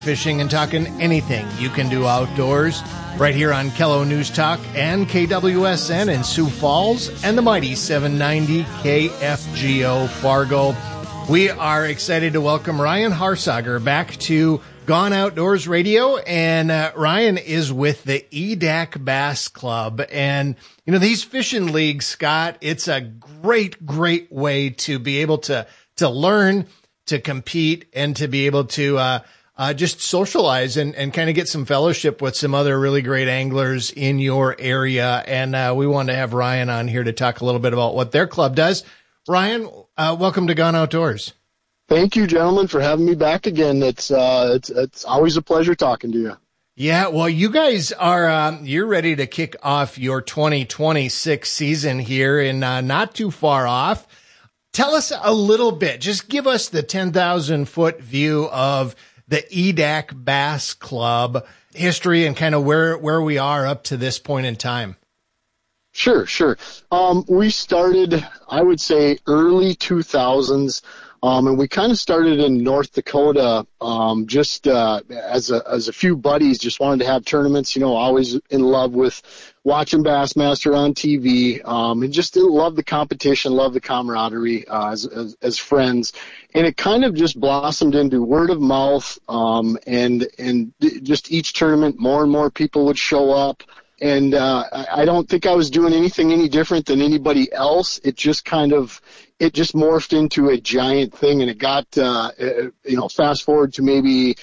Fishing and talking anything you can do outdoors right here on KELO News Talk and KWSN in Sioux Falls and the mighty 790 KFGO Fargo. We are excited to welcome Ryan Harsager back to Gone Outdoors Radio, and Ryan is with the EDAC Bass Club. And, you know, these fishing leagues, Scott, it's a great way to be able to learn, to compete, and to be able to just socialize and kind of get some fellowship with some other really great anglers in your area. And we wanted to have Ryan on here to talk a little bit about what their club does. Ryan, welcome to Gone Outdoors. Thank you, gentlemen, for having me back again. It's always a pleasure talking to you. Yeah, well, you guys are you're ready to kick off your 2026 season here in not too far off. Tell us a little bit. Just give us the 10,000-foot view of the EDAC Bass Club history and kind of where we are up to this point in time. Sure. We started, I would say, early 2000s. And we kind of started in North Dakota, just as a few buddies just wanted to have tournaments, you know, always in love with watching Bassmaster on TV, and just love the competition, love the camaraderie, as friends. And it kind of just blossomed into word of mouth, and just each tournament, more and more people would show up. And I don't think I was doing anything any different than anybody else. It just morphed into a giant thing, and it got, fast forward to maybe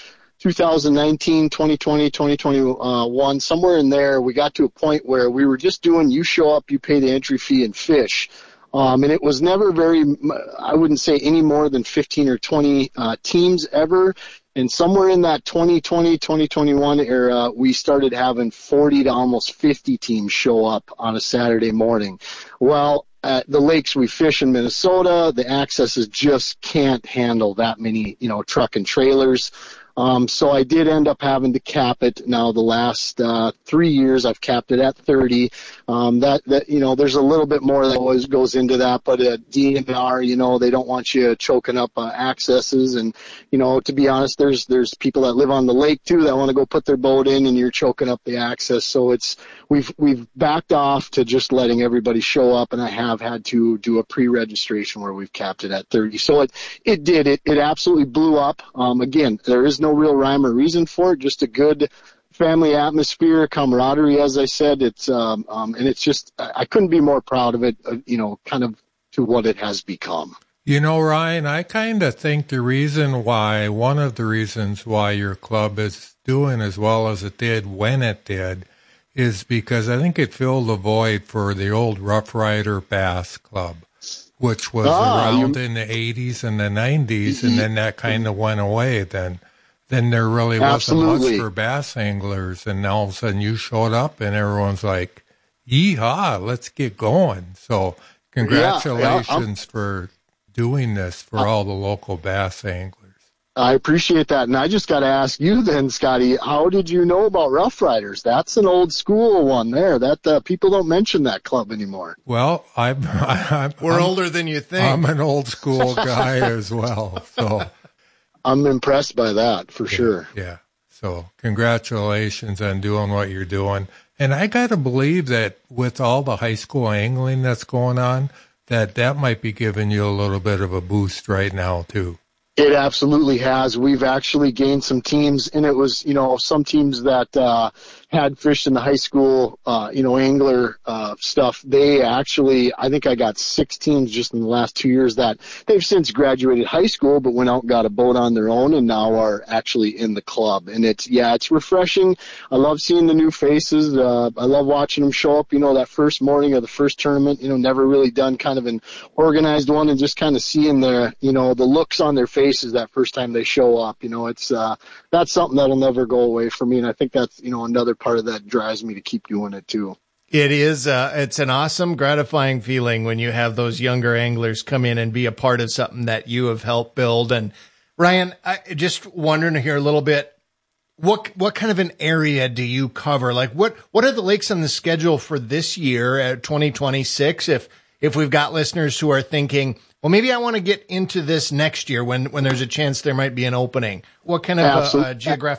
2019, 2020, 2021, somewhere in there, we got to a point where we were just doing, you show up, you pay the entry fee and fish. And it was never I wouldn't say any more than 15 or 20 teams ever. And somewhere in that 2020, 2021 era, we started having 40 to almost 50 teams show up on a Saturday morning. Well, at the lakes we fish in Minnesota, the accesses just can't handle that many, truck and trailers. So I did end up having to cap it. Now the last 3 years I've capped it at 30. There's a little bit more that always goes into that, but DNR, they don't want you choking up accesses. And, to be honest, there's people that live on the lake too that want to go put their boat in, and you're choking up the access. So we've backed off to just letting everybody show up, and I have had to do a pre-registration where we've capped it at 30. So it absolutely blew up. Again, there is no real rhyme or reason for it, just a good family atmosphere, camaraderie, as I said. It's and it's just, I couldn't be more proud of it, kind of to what it has become. Ryan, I kind of think one of the reasons why your club is doing as well as it did when it did is because I think it filled a void for the old Rough Rider Bass Club, which was around in the 80s and the 90s, and then that kind of went away. Then there really wasn't much for bass anglers, and all of a sudden you showed up and everyone's like, yeehaw, let's get going. So congratulations for doing this for all the local bass anglers. I appreciate that. And I just got to ask you then, Scotty, how did you know about Rough Riders? That's an old school one there. That people don't mention that club anymore. Well, we're older than you think. I'm an old school guy as well, so I'm impressed by that for sure. Yeah. So congratulations on doing what you're doing. And I got to believe that with all the high school angling that's going on, that might be giving you a little bit of a boost right now too. It absolutely has. We've actually gained some teams, and it was, some teams that had fished in the high school, angler stuff. They actually, I think I got 6 teams just in the last 2 years that they've since graduated high school, but went out and got a boat on their own and now are actually in the club. And it's refreshing. I love seeing the new faces. I love watching them show up, that first morning of the first tournament, never really done kind of an organized one, and just kind of seeing the looks on their faces that first time they show up. It's that's something that'll never go away for me, and I think that's another part of that drives me to keep doing it too. It is it's an awesome, gratifying feeling when you have those younger anglers come in and be a part of something that you have helped build. And Ryan, I just wondering to hear a little bit, what kind of an area do you cover? Like what are the lakes on the schedule for this year at 2026? If we've got listeners who are thinking, well, maybe I want to get into this next year when there's a chance there might be an opening. What kind of geographic